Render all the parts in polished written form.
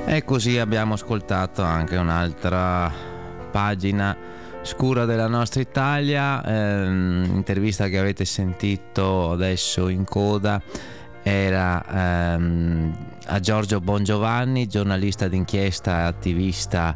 E così abbiamo ascoltato anche un'altra pagina scura della nostra Italia. L'intervista che avete sentito adesso in coda era a Giorgio Bongiovanni, giornalista d'inchiesta e attivista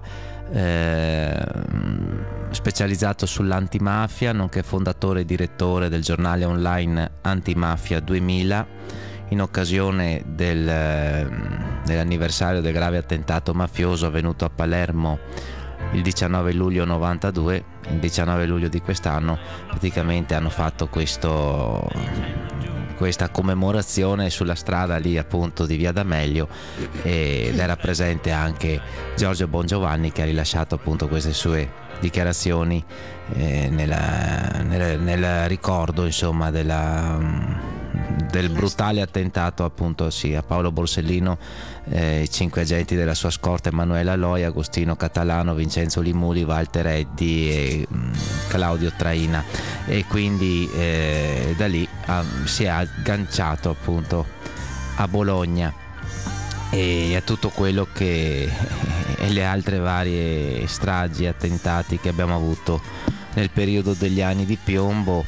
specializzato sull'antimafia, nonché fondatore e direttore del giornale online Antimafia 2000, in occasione dell'anniversario del grave attentato mafioso avvenuto a Palermo il 19 luglio 92. Il 19 luglio di quest'anno praticamente hanno fatto questa commemorazione sulla strada lì appunto di Via D'Amelio, ed era presente anche Giorgio Bongiovanni, che ha rilasciato appunto queste sue dichiarazioni nel ricordo, insomma, del brutale attentato appunto a Paolo Borsellino, i 5 agenti della sua scorta: Emanuele Aloi, Agostino Catalano, Vincenzo Limuli, Walter Eddi e Claudio Traina. E quindi da lì si è agganciato appunto a Bologna e a tutto quello che e le altre varie stragi e attentati che abbiamo avuto nel periodo degli anni di piombo.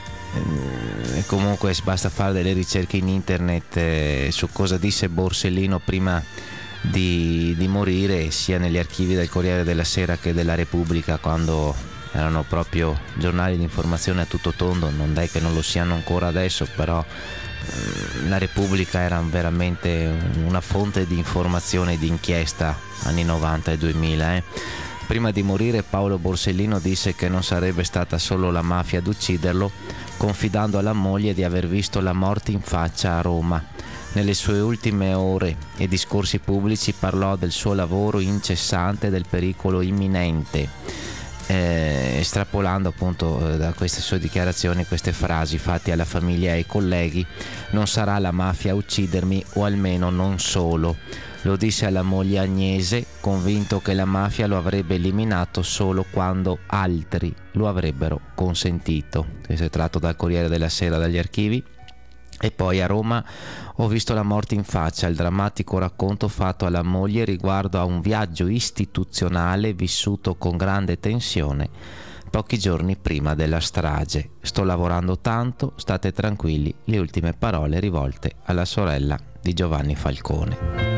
E comunque basta fare delle ricerche in internet su cosa disse Borsellino prima di morire, sia negli archivi del Corriere della Sera che della Repubblica, quando erano proprio giornali di informazione a tutto tondo. Non è che non lo siano ancora adesso, però la Repubblica era veramente una fonte di informazione e di inchiesta anni 90 e 2000. Prima di morire Paolo Borsellino disse che non sarebbe stata solo la mafia ad ucciderlo, confidando alla moglie di aver visto la morte in faccia a Roma. Nelle sue ultime ore e discorsi pubblici parlò del suo lavoro incessante e del pericolo imminente, estrapolando appunto da queste sue dichiarazioni queste frasi fatte alla famiglia e ai colleghi: non sarà la mafia a uccidermi, o almeno non solo. Lo disse alla moglie Agnese, convinto che la mafia lo avrebbe eliminato solo quando altri lo avrebbero consentito. Questo è tratto dal Corriere della Sera, dagli archivi. E poi: a Roma ho visto la morte in faccia, il drammatico racconto fatto alla moglie riguardo a un viaggio istituzionale vissuto con grande tensione pochi giorni prima della strage. Sto lavorando tanto, state tranquilli. Le ultime parole rivolte alla sorella di Giovanni Falcone.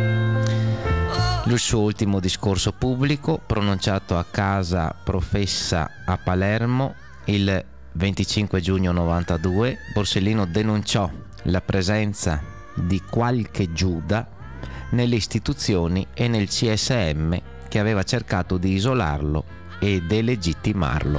Il suo ultimo discorso pubblico, pronunciato a casa professa a Palermo il 25 giugno 92, Borsellino denunciò la presenza di qualche Giuda nelle istituzioni e nel CSM che aveva cercato di isolarlo e delegittimarlo.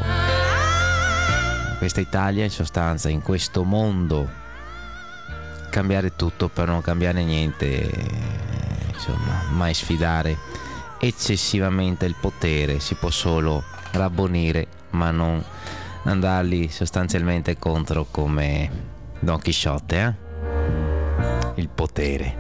Questa Italia, in sostanza, in questo mondo, cambiare tutto per non cambiare niente, insomma, mai sfidare eccessivamente il potere. Si può solo rabbonire, ma non andarli sostanzialmente contro come Don Chisciotte, il potere.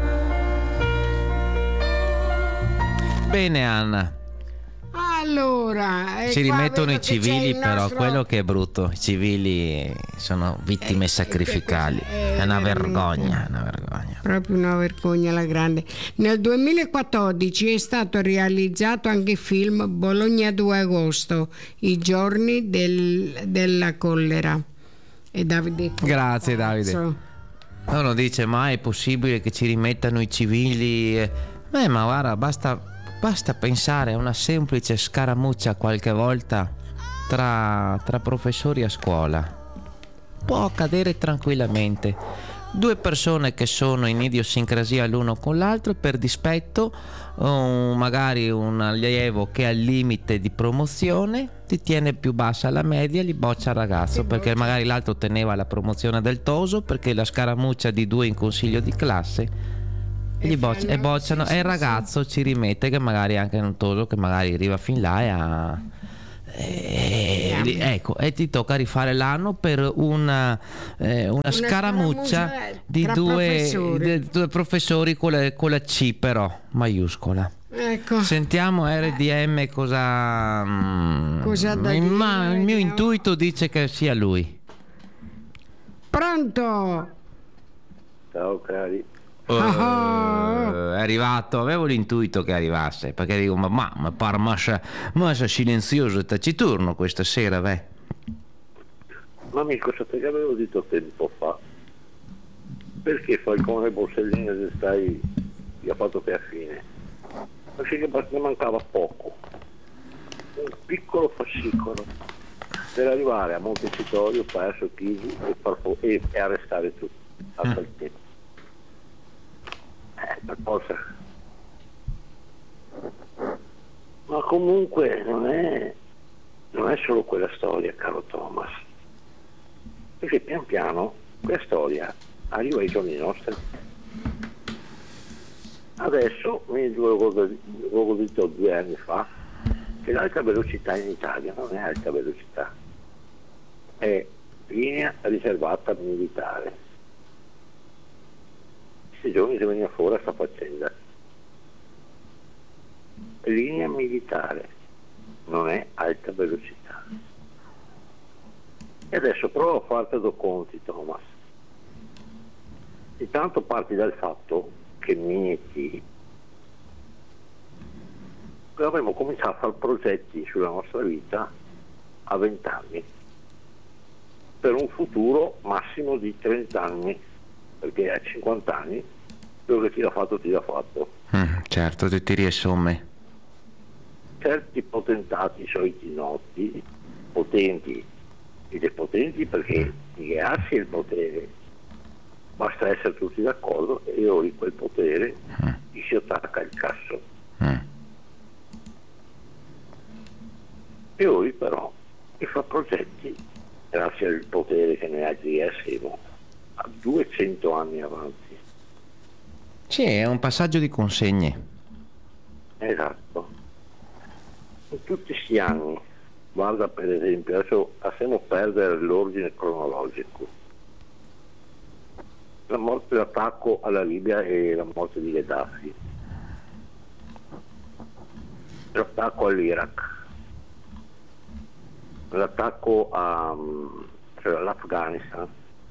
Bene, Anna, allora si rimettono i civili, però quello che è brutto, i civili sono vittime sacrificali. È una vergogna, una vergogna. Proprio una vergogna alla grande. Nel 2014 è stato realizzato anche il film Bologna 2 agosto, i giorni della collera. E Davide. Grazie Davide. Uno dice: ma è possibile che ci rimettano i civili? Ma guarda, basta pensare a una semplice scaramuccia qualche volta tra professori a scuola. Può accadere tranquillamente. Due persone che sono in idiosincrasia l'uno con l'altro, per dispetto, magari un allievo che è al limite di promozione ti tiene più bassa la media, gli boccia il ragazzo, perché magari l'altro teneva la promozione del Toso, perché la scaramuccia di due in consiglio di classe, gli bocciano, e il ragazzo ci rimette, che magari anche un Toso che magari arriva fin là ecco, e ti tocca rifare l'anno per una scaramuccia di due professori con la C però maiuscola. Ecco. Sentiamo RDM cosa da dire, il mio intuito dice che sia lui. Pronto? Ciao cari. È arrivato, avevo l'intuito che arrivasse, perché dico, ma pare massa silenzioso e taciturno questa sera, beh. Ma amico, sapete che avevo detto tempo fa? Perché Falcone e Borsellino gli ha fatto per fine? Perché ne mancava poco, un piccolo fascicolo per arrivare a Montecitorio, Passo Chigi e arrestare tutti a quel tempo. Per forza. Ma comunque non è solo quella storia, caro Thomas, perché pian piano quella storia arriva ai giorni nostri. Adesso mi avevo detto 2 anni fa che l'alta velocità in Italia non è alta velocità, è linea riservata militare. Questi giorni si veniva fuori a sta faccenda. Linea militare non è alta velocità. E adesso provo a farti due conti, Thomas. Intanto parti dal fatto che Mieti avremmo cominciato a fare progetti sulla nostra vita a 20 anni per un futuro massimo di 30 anni, perché a 50 anni quello che ti l'ha fatto. Certo, ti tiri e somme. Certi potentati, soliti noti, potenti e depotenti, perché piegarsi è il potere, basta essere tutti d'accordo e ora quel potere gli si attacca il cazzo. E ora però e fa progetti, grazie al potere che noi altri siamo, a 200 anni avanti. Sì, è un passaggio di consegne. Esatto. In tutti questi anni, guarda per esempio, adesso lasciamo perdere l'ordine cronologico. La morte, l'attacco alla Libia e la morte di Gheddafi. L'attacco all'Iraq. L'attacco all'Afghanistan.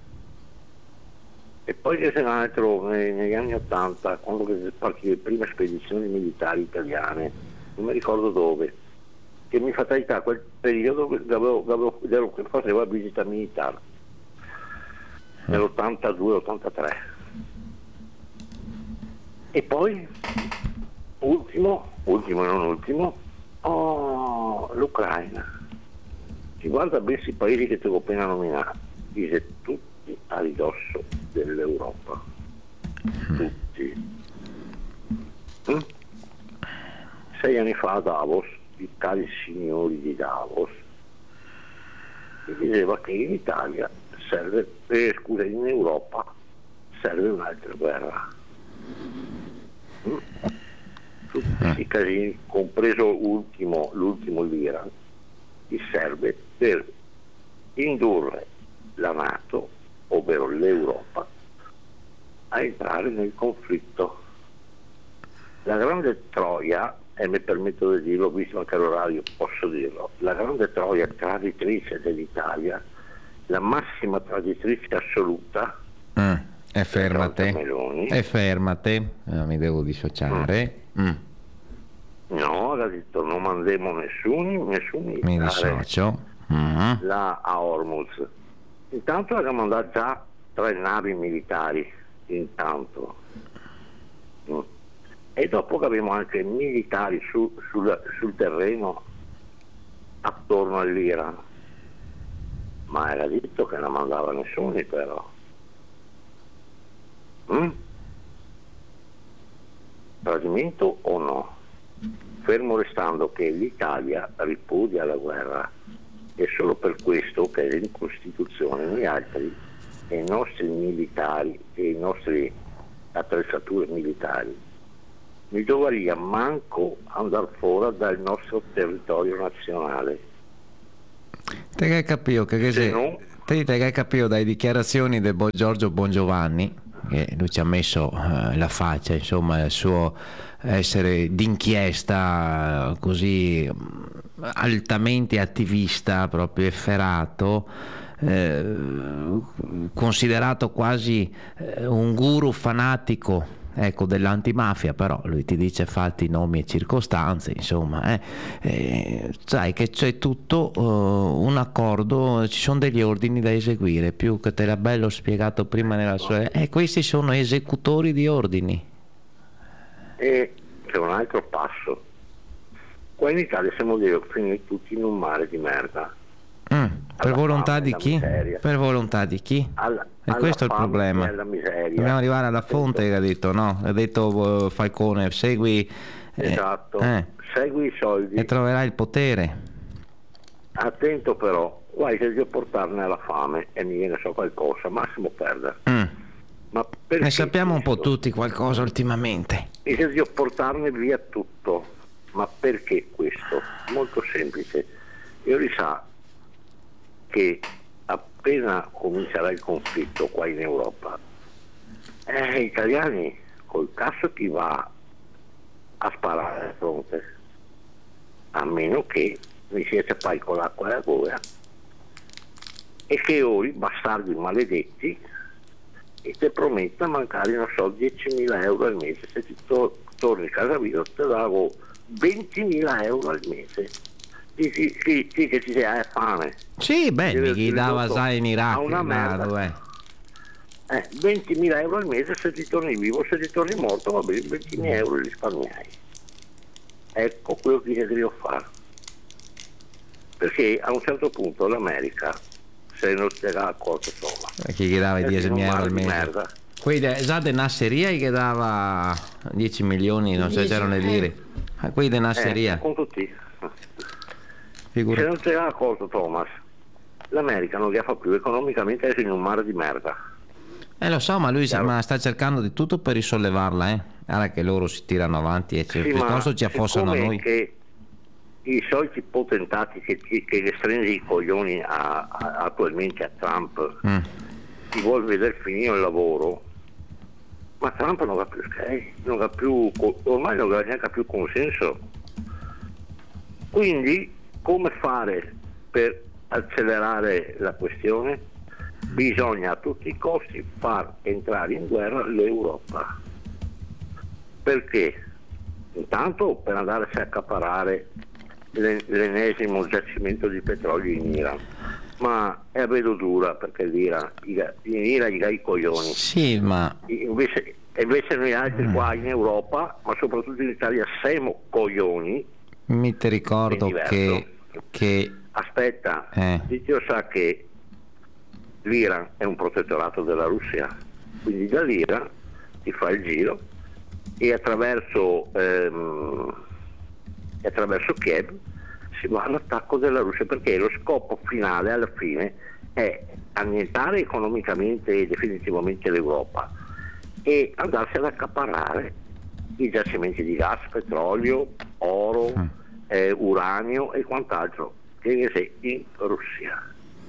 E poi c'è un altro negli anni '80, quando partì le prime spedizioni militari italiane, non mi ricordo dove, che mi fatalità quel periodo che faceva visita militare nell'82-83. E poi ultimo e non ultimo, l'Ucraina. Si guarda bene questi paesi che ti ho appena nominato, dice tutti a ridosso dell'Europa, tutti. 6 anni fa a Davos, i cari signori di Davos, si diceva che in Italia in Europa serve un'altra guerra. Tutti questi casini, compreso l'ultimo l'Iran, ti serve per indurre la NATO, ovvero l'Europa, a entrare nel conflitto. La grande Troia, e mi permetto di dirlo, visto anche l'orario posso dirlo, la grande Troia traditrice dell'Italia, la massima traditrice assoluta, e fermate, mi devo dissociare. No, ha detto non mandiamo nessun Mi dissocio. là a Hormuz. Intanto abbiamo mandato già 3 navi militari, intanto. E dopo che abbiamo anche militari sul terreno attorno all'Iran. Ma era detto che non mandava nessuno però. Tradimento o no? Fermo restando che l'Italia ripudia la guerra, è solo per questo che è in Costituzione noi altri e i nostri militari e i nostri attrezzature militari mi doveria manco andare fuori dal nostro territorio nazionale. Te che capito che capito dalle dichiarazioni del Giorgio Bongiovanni, che lui ci ha messo la faccia, insomma, il suo essere d'inchiesta così altamente attivista, proprio efferato, considerato quasi un guru fanatico, ecco, dell'antimafia, però lui ti dice fatti, nomi e circostanze, insomma, sai che c'è tutto un accordo, ci sono degli ordini da eseguire, più che te l'ha bello spiegato prima nella sua... questi sono esecutori di ordini. E c'è un altro passo. Qua in Italia siamo finiti tutti in un mare di merda. Per volontà di chi? Miseria. Per volontà di chi? E questo è il problema. Dobbiamo arrivare alla fonte, che ha detto, no? Ha detto Falcone, segui... Esatto, segui i soldi. E troverai il potere. Attento però, qua c'è di portarne alla fame e mi viene so qualcosa, massimo perdere. Ma ne sappiamo un po' tutti qualcosa ultimamente. Dice di portarne via tutto, ma perché questo? Molto semplice. Io sa che appena comincerà il conflitto qua in Europa, gli italiani col cazzo chi va a sparare al fronte, a meno che mi siete poi con l'acqua alla gola e che ora i bastardi maledetti e ti prometta mancare, non so, 10.000 euro al mese. Se ti torni a casa mia ti davo 20.000 euro al mese. Sì, che ci sia fame. Sì, beh, mi dava sai in Iraq, una merda. 20.000 euro al mese, se ti torni vivo, se ti torni morto, va bene, 20.000 euro li risparmiai. Ecco quello che devo fare. Perché a un certo punto l'America se non si era accorto, insomma. Chi gli dava i 10.000 euro al mese? Già de Nasseria gli dava 10 milioni, non so se c'erano le lire. Qui de Nasseria. Con tutti. Se non si era accorto Thomas, l'America non riesce più economicamente, è in un mare di merda. Lo so, ma lui sta cercando di tutto per risollevarla, Guarda che loro si tirano avanti e piuttosto ci affossano noi. Che i soliti potentati che le stringe i coglioni attualmente a Trump ti vuol vedere finire il lavoro, ma Trump non ha più ormai non ha neanche più consenso. Quindi come fare per accelerare la questione? Bisogna a tutti i costi far entrare in guerra l'Europa. Perché? Intanto per andare a accaparrare l'ennesimo giacimento di petrolio in Iran, ma è a vedo dura perché in Iran gli dà i coglioni. Sì, ma invece noi altri qua in Europa, ma soprattutto in Italia, siamo coglioni. Mi ti ricordo che aspetta, Dio sa che l'Iran è un protettorato della Russia, quindi dall'Iran ti fa il giro e attraverso Kiev si va all'attacco della Russia, perché lo scopo finale alla fine è annientare economicamente e definitivamente l'Europa e andarsi ad accaparrare i giacimenti di gas, petrolio, oro, uranio e quant'altro che c'è in Russia.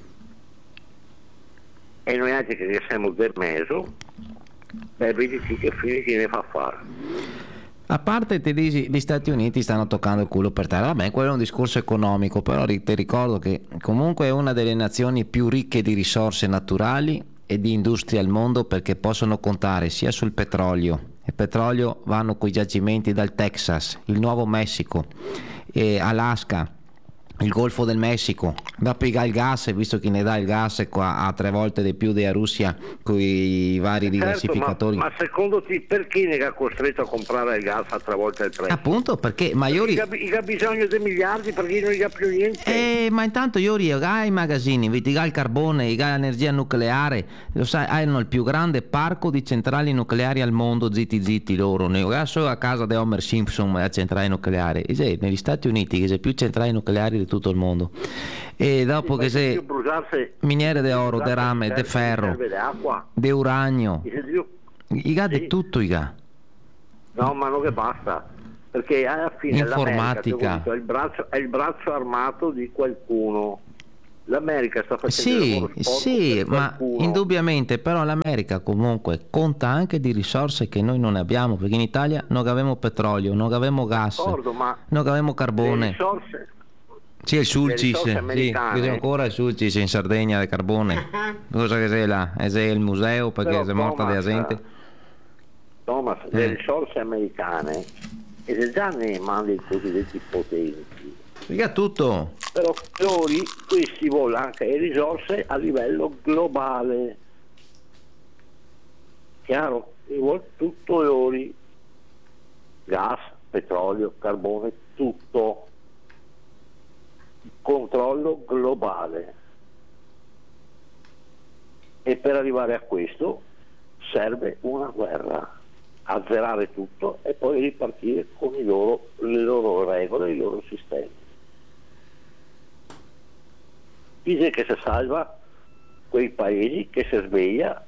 E noi altri che siamo del meso, vedi che fine ne fa fare. A parte te dici, gli Stati Uniti stanno toccando il culo per terra, vabbè, quello è un discorso economico, però ti ricordo che comunque è una delle nazioni più ricche di risorse naturali e di industria al mondo, perché possono contare sia sul petrolio. Il petrolio vanno coi giacimenti dal Texas, il Nuovo Messico, Alaska, il Golfo del Messico, dopo il gas, visto che ne dà il gas qua a 3 volte di più della Russia con i vari rigassificatori. Ma secondo te perché ne ha costretto a comprare il gas a 3 volte il prezzo? Appunto perché ha bisogno di miliardi perché non gli ha più niente. Ma intanto i magazzini, il carbone, l'energia nucleare, lo sai, hanno il più grande parco di centrali nucleari al mondo, zitti loro. Solo a casa di Homer Simpson la centrale nucleare. Negli Stati Uniti che c'è più centrali nucleari di tutto il mondo, e dopo che c'è miniere di oro, di rame, di ferro, di uranio, i gas di tutto, i gas. No, ma non che basta, perché alla fine informatica è il braccio armato di qualcuno. L'America sta facendo sì, ma indubbiamente, però l'America comunque conta anche di risorse che noi non ne abbiamo, perché in Italia non abbiamo petrolio, non abbiamo gas, non abbiamo carbone. Sì, il sulcis, risorse sì, americane. vedo ancora il sulcis in Sardegna del carbone. Cosa che sei là? È il museo perché Però, si è morta della gente. Thomas, le risorse americane, e già ne manda i cosiddetti potenti, Mica tutto. però questi vogliono anche le risorse a livello globale. Chiaro? E vuole tutto l'ori, gas, petrolio, carbone, tutto. Controllo globale. E per arrivare a questo serve una guerra, azzerare tutto e poi ripartire con le loro regole, i loro sistemi. Dice che si salva quei paesi che si sveglia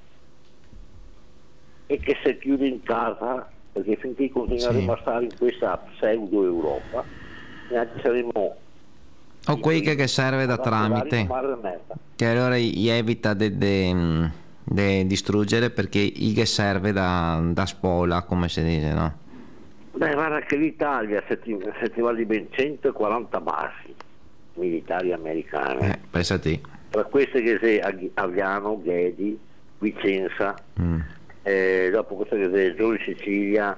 e che si chiude in casa, perché finché continueremo a stare in questa pseudo Europa, neanche saremo O quei che serve da tramite, che allora gli evita di distruggere perché gli serve da spola, come si dice, no? Beh, guarda che l'Italia se ti va di ben 140 basi militari americane, Pensati. tra queste che sei Aviano, Ghedi, Vicenza, dopo questa che sei Giù Sicilia,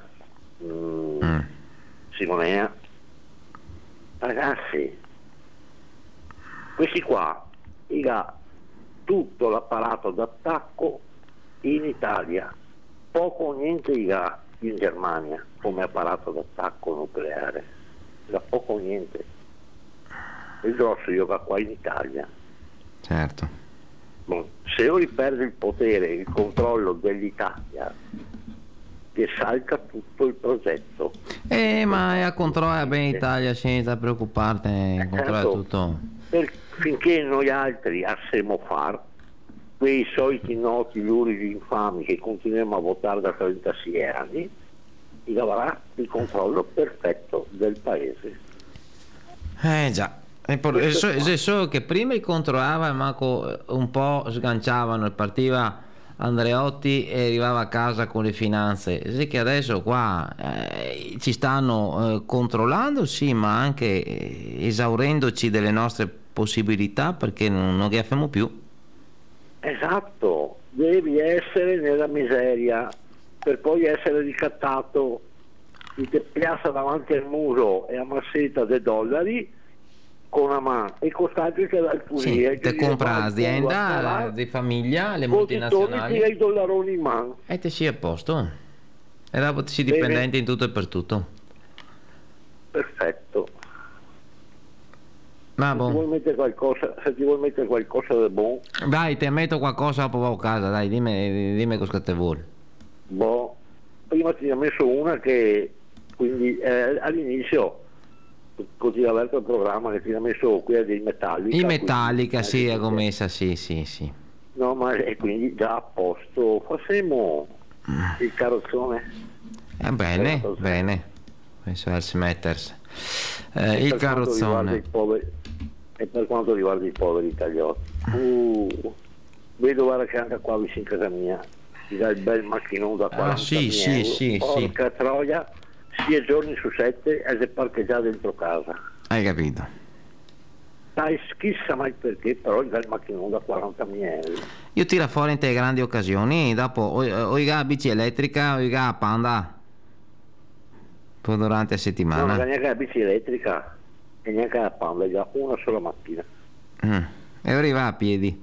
Simonea. Ragazzi, questi qua ha tutto l'apparato d'attacco in Italia, poco o niente ha in Germania come apparato d'attacco nucleare, da poco o niente. Il grosso io va qua in Italia. Certo. Bon, se io riperde il potere, il controllo dell'Italia, che salta tutto il progetto. Ma a controlla bene l'Italia senza preoccuparti, controlla certo. tutto. Finché noi altri assemo far quei soliti noti luridi infami che continuiamo a votare da 36 anni, gli avrà il controllo perfetto del paese. Già. È solo che prima li controllava e manco un po' sganciavano e partiva Andreotti e arrivava a casa con le finanze. Sì che adesso qua ci stanno controllando, sì, ma anche esaurendoci delle nostre possibilità perché non che facciamo più. Esatto, devi essere nella miseria per poi essere ricattato, ti piazza davanti al muro e ammassetta dei dollari con una mano e costaggio che dà il fucile. Sì, te compra azienda di famiglia, le multinazionali e i dollaroni in mano. E te si a posto. E dopo ti si dipendenti in tutto e per tutto. Perfetto. Ma se ti vuoi mettere qualcosa di buono, dai, te metto qualcosa dopo vado a casa, dai, dimmi cosa te vuoi. Boh, prima ti ho messo una che quindi all'inizio così aperto il programma che ti ha messo quella dei Metallica. In Metallica, sì, è commessa, sì. No, ma è quindi già a posto. Facciamo il carrozzone. Bene. Penso al Smetters. Il carrozzone. E per quanto riguarda i poveri italiani, vedo guarda che anche qua vicino a casa mia ti dà il bel macchinone da 40.000 euro. Sì. Porca troia, 6 giorni su 7 e si parcheggia dentro casa. Hai capito? Dai, schissa mai perché, però il bel macchinone da 40.000 euro. Io tiro fuori in te grandi occasioni, dopo o la bici elettrica o la Panda poi durante la settimana. No, non neanche la bici elettrica e neanche la Panda, già una sola macchina. E ora va a piedi.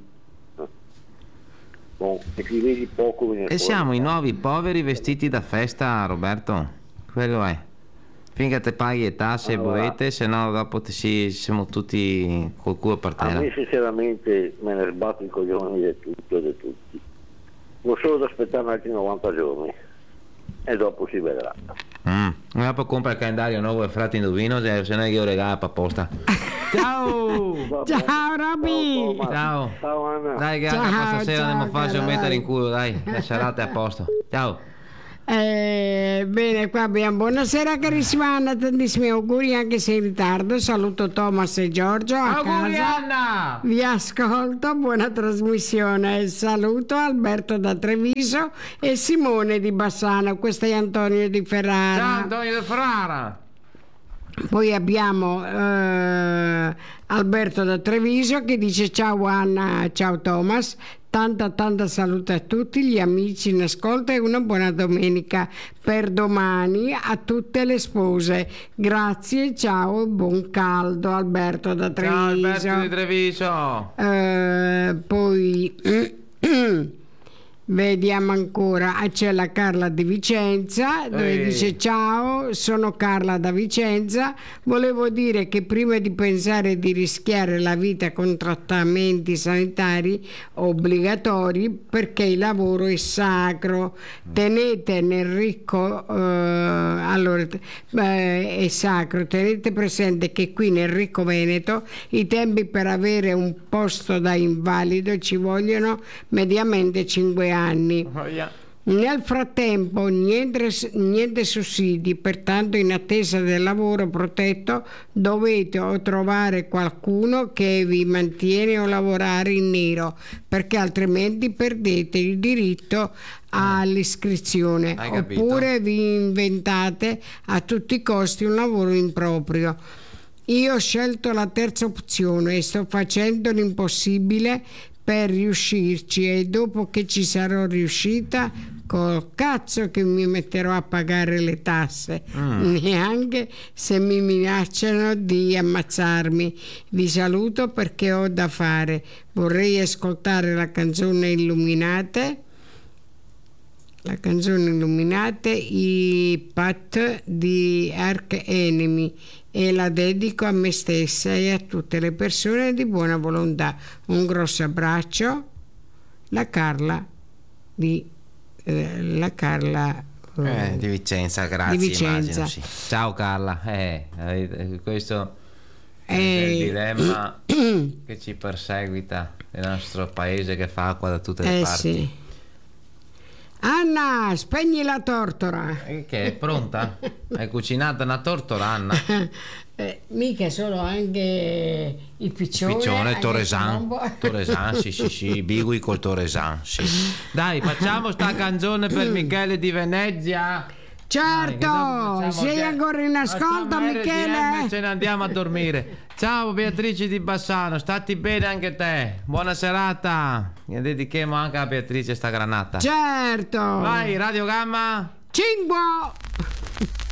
Bon, e ti vedi poco. E siamo i nuovi poveri vestiti da festa, Roberto. Quello è. Finché te paghi le tasse e bollette, se no dopo siamo tutti col culo per terra. A me sinceramente me ne sbatto i coglioni di tutto e di tutti. Devo solo da aspettare altri 90 giorni e dopo si vedrà. Dopo compra il calendario nuovo e frate indovino, se no io regalo apposta. Ciao! Ciao Robby! Ciao! Ciao Anna! Dai ragazzi, stasera andiamo a farci mettere in culo, dai, la serata è a posto. Ciao! Bene, qua abbiamo buonasera carissima Anna, tantissimi auguri anche se in ritardo. Saluto Thomas e Giorgio a auguri casa. Anna! Vi ascolto, buona trasmissione. Saluto Alberto da Treviso e Simone di Bassano. Questo è Antonio di Ferrara. Ciao Antonio di Ferrara! Poi abbiamo Alberto da Treviso che dice: ciao Anna, ciao Thomas, tanta salute a tutti gli amici in ascolto e una buona domenica per domani a tutte le spose. Grazie, ciao e buon caldo. Alberto da Treviso. Ciao Alberto di Treviso. Poi vediamo ancora, c'è la Carla di Vicenza dove dice: ciao, sono Carla da Vicenza, volevo dire che prima di pensare di rischiare la vita con trattamenti sanitari obbligatori, perché il lavoro è sacro, tenete nel ricco è sacro, tenete presente che qui nel ricco Veneto i tempi per avere un posto da invalido ci vogliono mediamente 5 anni. Nel frattempo niente sussidi, pertanto in attesa del lavoro protetto dovete o trovare qualcuno che vi mantiene o lavorare in nero, perché altrimenti perdete il diritto all'iscrizione, oppure vi inventate a tutti i costi un lavoro improprio. Io ho scelto la terza opzione e sto facendo l'impossibile per riuscirci, e dopo che ci sarò riuscita col cazzo che mi metterò a pagare le tasse, neanche se mi minacciano di ammazzarmi. Vi saluto perché ho da fare. Vorrei ascoltare la canzone Illuminate, i Pat di Arch Enemy, e la dedico a me stessa e a tutte le persone di buona volontà. Un grosso abbraccio, la Carla di Vicenza, grazie. Di Vicenza. Immagino, sì. Ciao Carla, questo è il dilemma che ci perseguita nel nostro paese, che fa acqua da tutte le parti. Sì. Anna, spegni la tortora. Che è pronta? Hai cucinato una tortora, Anna? Mica solo, anche il piccione Torresan, sì, bigui col Torresan, sì. Dai, facciamo sta canzone per Michele di Venezia. Certo, sei ancora in ascolto, Michele? Ce ne andiamo a dormire. Ciao Beatrice di Bassano, stati bene anche te. Buona serata. Ne dedichiamo anche a Beatrice sta granata. Certo. Vai, Radio Gamma. Cingua.